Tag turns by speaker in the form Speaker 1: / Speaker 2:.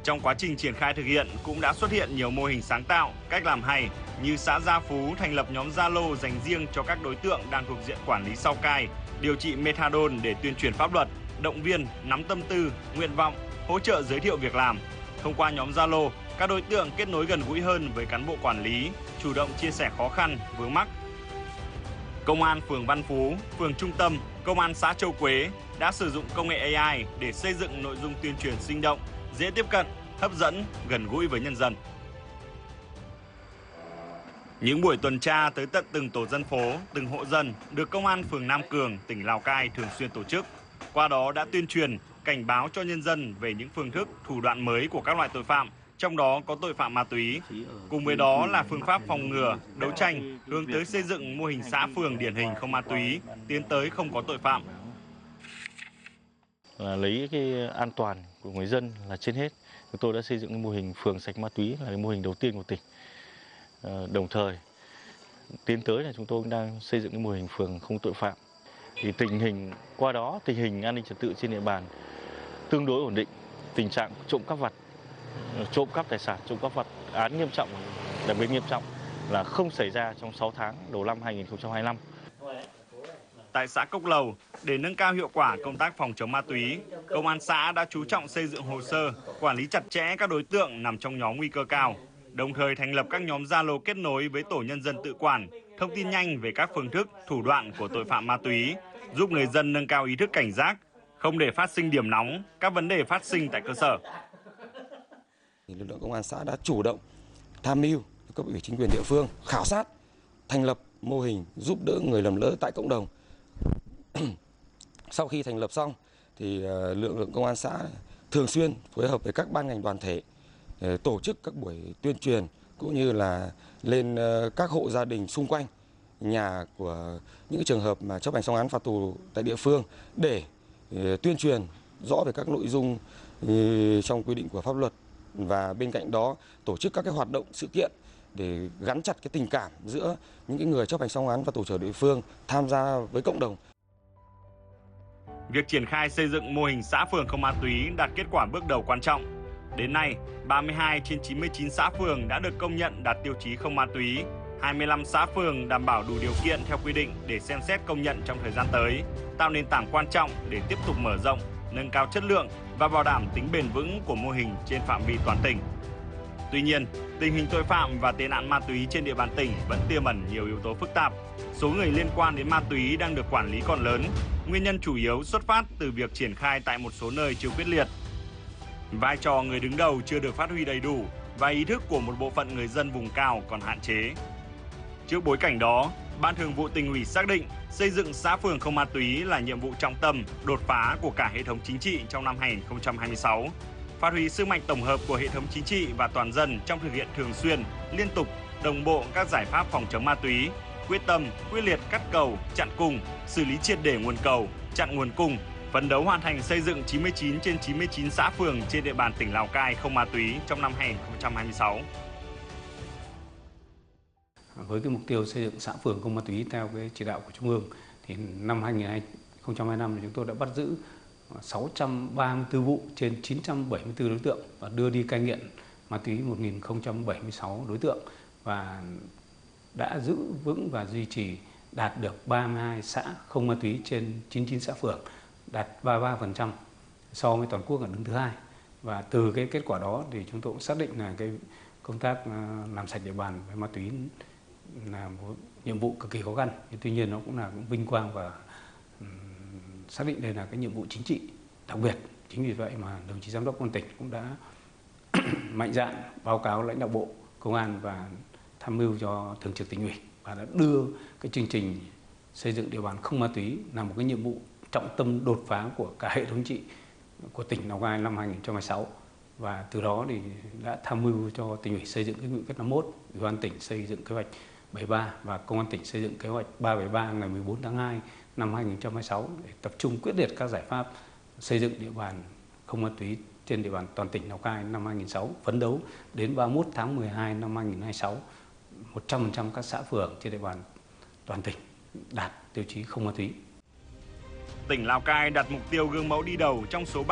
Speaker 1: Trong quá trình triển khai thực hiện cũng đã xuất hiện nhiều mô hình sáng tạo, cách làm hay như xã Gia Phú thành lập nhóm Zalo dành riêng cho các đối tượng đang thuộc diện quản lý sau cai, điều trị methadone để tuyên truyền pháp luật, động viên, nắm tâm tư, nguyện vọng, hỗ trợ giới thiệu việc làm. Thông qua nhóm Zalo, các đối tượng kết nối gần gũi hơn với cán bộ quản lý, chủ động chia sẻ khó khăn, vướng mắc. Công an phường Văn Phú, phường Trung Tâm, Công an xã Châu Quế đã sử dụng công nghệ AI để xây dựng nội dung tuyên truyền sinh động, dễ tiếp cận, hấp dẫn, gần gũi với nhân dân. Những buổi tuần tra tới tận từng tổ dân phố, từng hộ dân được Công an phường Nam Cường, tỉnh Lào Cai thường xuyên tổ chức. Qua đó đã tuyên truyền, cảnh báo cho nhân dân về những phương thức, thủ đoạn mới của các loại tội phạm, trong đó có tội phạm ma túy. Cùng với đó là phương pháp phòng ngừa, đấu tranh, hướng tới xây dựng mô hình xã phường điển hình không ma túy, tiến tới không có tội phạm.
Speaker 2: Lấy cái an toàn của người dân là trên hết. Chúng tôi đã xây dựng cái mô hình phường sạch ma túy là cái mô hình đầu tiên của tỉnh. Đồng thời tiến tới là chúng tôi cũng đang xây dựng cái mô hình phường không tội phạm. Thì qua đó tình hình an ninh trật tự trên địa bàn tương đối ổn định. Tình trạng trộm cắp vặt, trộm cắp tài sản, trộm cắp vặt án nghiêm trọng, đặc biệt nghiêm trọng là không xảy ra trong 6 tháng đầu năm 2025.
Speaker 1: Tại xã Cốc Lầu, để nâng cao hiệu quả công tác phòng chống ma túy, Công an xã đã chú trọng xây dựng hồ sơ, quản lý chặt chẽ các đối tượng nằm trong nhóm nguy cơ cao, đồng thời thành lập các nhóm Zalo kết nối với tổ nhân dân tự quản, thông tin nhanh về các phương thức, thủ đoạn của tội phạm ma túy, giúp người dân nâng cao ý thức cảnh giác, không để phát sinh điểm nóng, các vấn đề phát sinh tại cơ sở.
Speaker 3: Lực lượng công an xã đã chủ động tham mưu cấp ủy chính quyền địa phương khảo sát, thành lập mô hình giúp đỡ người lầm lỡ tại cộng đồng. Sau khi thành lập xong thì lực lượng công an xã thường xuyên phối hợp với các ban ngành đoàn thể tổ chức các buổi tuyên truyền cũng như là lên các hộ gia đình xung quanh nhà của những trường hợp mà chấp hành xong án phạt tù tại địa phương để tuyên truyền rõ về các nội dung trong quy định của pháp luật, và bên cạnh đó tổ chức các cái hoạt động sự kiện để gắn chặt cái tình cảm giữa những cái người chấp hành xong án phạt tù trở địa phương tham gia với cộng đồng.
Speaker 1: Việc triển khai xây dựng mô hình xã phường không ma túy đạt kết quả bước đầu quan trọng. Đến nay, 32 trên 99 xã phường đã được công nhận đạt tiêu chí không ma túy, 25 xã phường đảm bảo đủ điều kiện theo quy định để xem xét công nhận trong thời gian tới, tạo nền tảng quan trọng để tiếp tục mở rộng, nâng cao chất lượng và bảo đảm tính bền vững của mô hình trên phạm vi toàn tỉnh. Tuy nhiên, tình hình tội phạm và tệ nạn ma túy trên địa bàn tỉnh vẫn tiềm ẩn nhiều yếu tố phức tạp. Số người liên quan đến ma túy đang được quản lý còn lớn. Nguyên nhân chủ yếu xuất phát từ việc triển khai tại một số nơi chưa quyết liệt. Vai trò người đứng đầu chưa được phát huy đầy đủ và ý thức của một bộ phận người dân vùng cao còn hạn chế. Trước bối cảnh đó, Ban Thường vụ Tỉnh ủy xác định xây dựng xã phường không ma túy là nhiệm vụ trọng tâm, đột phá của cả hệ thống chính trị trong năm 2026. Phát huy sức mạnh tổng hợp của hệ thống chính trị và toàn dân trong thực hiện thường xuyên, liên tục, đồng bộ các giải pháp phòng chống ma túy, quyết tâm, quyết liệt cắt cầu, chặn cung, xử lý triệt để nguồn cầu, chặn nguồn cung, phấn đấu hoàn thành xây dựng 99 trên 99 xã phường trên địa bàn tỉnh Lào Cai không ma túy trong năm 2026.
Speaker 4: Với cái mục tiêu xây dựng xã phường không ma túy theo cái chỉ đạo của Trung ương thì năm 2025 chúng tôi đã bắt giữ 634 vụ trên 974 đối tượng và đưa đi cai nghiện ma túy 1076 đối tượng, và đã giữ vững và duy trì đạt được 32 xã không ma túy trên 99 xã phường, đạt 33% so với toàn quốc ở đứng thứ hai. Và từ cái kết quả đó thì chúng tôi cũng xác định là cái công tác làm sạch địa bàn về ma túy là một nhiệm vụ cực kỳ khó khăn. Tuy nhiên nó cũng là vinh quang và xác định đây là cái nhiệm vụ chính trị đặc biệt. Chính vì vậy mà đồng chí Giám đốc Công an tỉnh cũng đã mạnh dạn báo cáo lãnh đạo Bộ Công an và tham mưu cho Thường trực Tỉnh ủy, và đã đưa cái chương trình xây dựng địa bàn không ma túy là một cái nhiệm vụ trọng tâm đột phá của cả hệ thống chính trị của tỉnh Lào Cai năm 2026. Và từ đó thì đã tham mưu cho Tỉnh ủy xây dựng cái nghị quyết 51, Ủy ban tỉnh xây dựng kế hoạch 73 và Công an tỉnh xây dựng kế hoạch 373 ngày 14 tháng 2 năm 2026 để tập trung quyết liệt các giải pháp xây dựng địa bàn không ma túy trên địa bàn toàn tỉnh Lào Cai năm 2006, phấn đấu đến 31 tháng 12 năm 2026, 100% các xã phường trên địa bàn toàn tỉnh đạt tiêu chí không ma túy.
Speaker 1: Tỉnh Lào Cai đặt mục tiêu gương mẫu đi đầu trong số